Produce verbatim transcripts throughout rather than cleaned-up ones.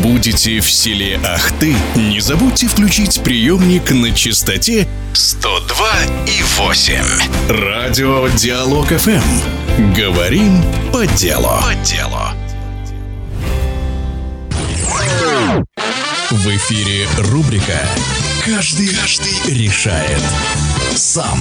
Будете в селе Ахты, не забудьте включить приемник на частоте сто два и восемь. Радио Диалог эф эм. Говорим по делу. По делу. В эфире рубрика «Каждый, каждый решает сам».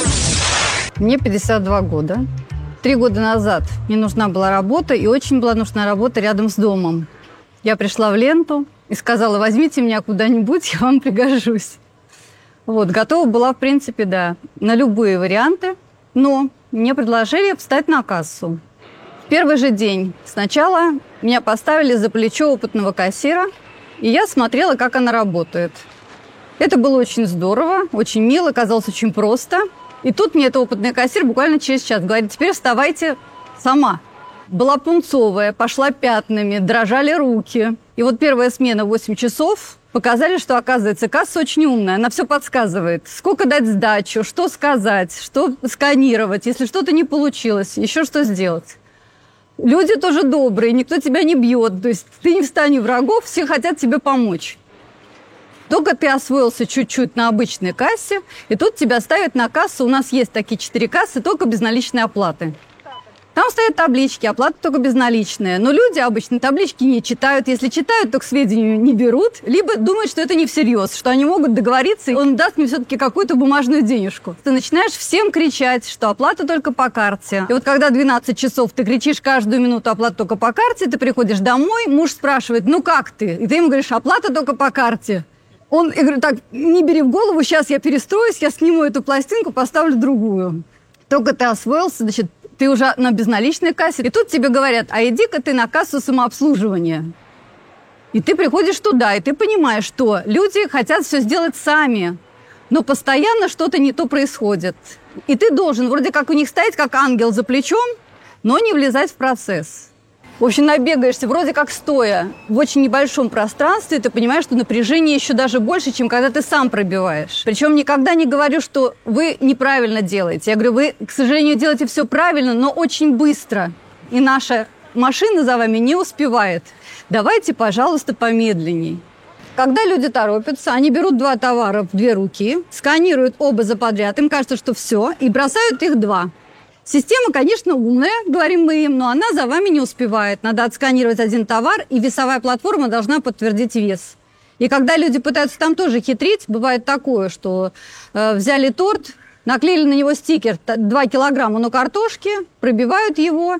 Мне пятьдесят два года. Три года назад мне нужна была работа, и очень была нужна работа рядом с домом. Я пришла в ленту и сказала: возьмите меня куда-нибудь, я вам пригожусь. Вот, готова была, в принципе, да, на любые варианты, но мне предложили встать на кассу. В первый же день сначала меня поставили за плечо опытного кассира, и я смотрела, как она работает. Это было очень здорово, очень мило, казалось очень просто. И тут мне эта опытная кассир буквально через час говорит: теперь вставайте сама. Была пунцовая, пошла пятнами, дрожали руки. И вот первая смена, восемь часов, показали, что, оказывается, касса очень умная. Она все подсказывает. Сколько дать сдачу, что сказать, что сканировать, если что-то не получилось, еще что сделать. Люди тоже добрые, никто тебя не бьет. То есть ты не в стане врагов, все хотят тебе помочь. Только ты освоился чуть-чуть на обычной кассе, и тут тебя ставят на кассу. У нас есть такие четыре кассы, только безналичной оплаты. Там стоят таблички, оплата только безналичная. Но люди обычно таблички не читают. Если читают, то к сведению не берут. Либо думают, что это не всерьез, что они могут договориться, и он даст мне все-таки какую-то бумажную денежку. Ты начинаешь всем кричать, что оплата только по карте. И вот когда двенадцать часов ты кричишь каждую минуту оплата только по карте, ты приходишь домой, муж спрашивает: ну как ты? И ты ему говоришь: оплата только по карте. Он, я говорю: так, не бери в голову, сейчас я перестроюсь, я сниму эту пластинку, поставлю другую. Только ты освоился, значит, ты уже на безналичной кассе, и тут тебе говорят: а иди-ка ты на кассу самообслуживания. И ты приходишь туда, и ты понимаешь, что люди хотят все сделать сами, но постоянно что-то не то происходит. И ты должен вроде как у них стоять, как ангел за плечом, но не влезать в процесс. В общем, набегаешься вроде как стоя в очень небольшом пространстве, и ты понимаешь, что напряжение еще даже больше, чем когда ты сам пробиваешь. Причем никогда не говорю, что вы неправильно делаете. Я говорю: вы, к сожалению, делаете все правильно, но очень быстро. И наша машина за вами не успевает. Давайте, пожалуйста, помедленней. Когда люди торопятся, они берут два товара в две руки, сканируют оба за подряд, им кажется, что все, и бросают их два. Система, конечно, умная, говорим мы им, но она за вами не успевает. Надо отсканировать один товар, и весовая платформа должна подтвердить вес. И когда люди пытаются там тоже хитрить, бывает такое, что э, взяли торт, наклеили на него стикер два килограмма, но картошки, пробивают его,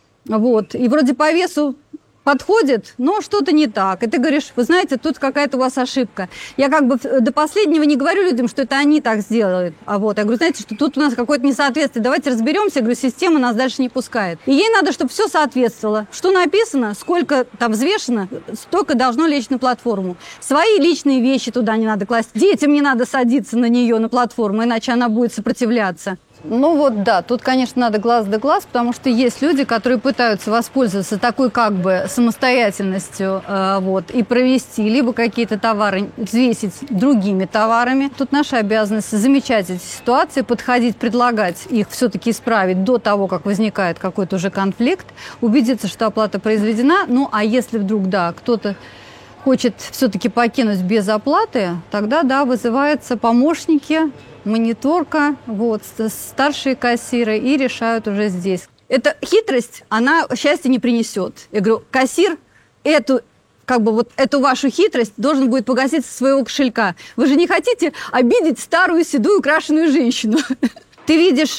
вот, и вроде по весу подходит, но что-то не так. И ты говоришь: вы знаете, тут какая-то у вас ошибка. Я как бы до последнего не говорю людям, что это они так сделают. А вот, я говорю: знаете, что тут у нас какое-то несоответствие. Давайте разберемся. Я говорю: система нас дальше не пускает. И ей надо, чтобы все соответствовало. Что написано, сколько там взвешено, столько должно лечь на платформу. Свои личные вещи туда не надо класть. Детям не надо садиться на нее, на платформу, иначе она будет сопротивляться. Ну вот да, тут, конечно, надо глаз да глаз, потому что есть люди, которые пытаются воспользоваться такой как бы самостоятельностью э, вот, и провести либо какие-то товары, взвесить другими товарами. Тут наша обязанность замечать эти ситуации, подходить, предлагать их все-таки исправить до того, как возникает какой-то уже конфликт, убедиться, что оплата произведена. Ну а если вдруг, да, кто-то хочет все-таки покинуть без оплаты, тогда, да, вызываются помощники, мониторка, вот, старшие кассиры, и решают уже здесь. Эта хитрость, она счастья не принесет. Я говорю: кассир эту, как бы вот эту вашу хитрость должен будет погасить со своего кошелька. Вы же не хотите обидеть старую, седую, крашеную женщину. Ты видишь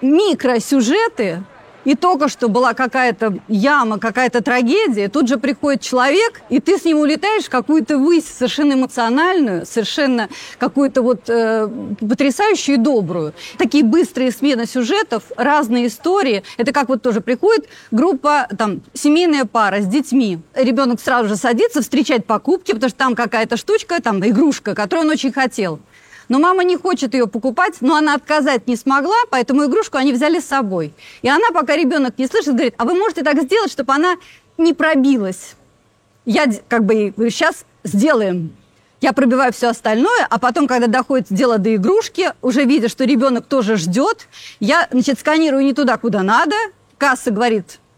микросюжеты, и только что была какая-то яма, какая-то трагедия, тут же приходит человек, и ты с ним улетаешь в какую-то высь совершенно эмоциональную, совершенно какую-то вот э, потрясающую и добрую. Такие быстрые смены сюжетов, разные истории. Это как вот тоже приходит группа, там, семейная пара с детьми. Ребенок сразу же садится встречать покупки, потому что там какая-то штучка, там игрушка, которую он очень хотел. Но мама не хочет ее покупать, но она отказать не смогла, поэтому игрушку они взяли с собой. И она, пока ребенок не слышит, говорит: а вы можете так сделать, чтобы она не пробилась? Я как бы говорю: сейчас сделаем. Я пробиваю все остальное, а потом, когда доходит дело до игрушки, уже видя, что ребенок тоже ждет, я, значит, сканирую не туда, куда надо. Касса говорит: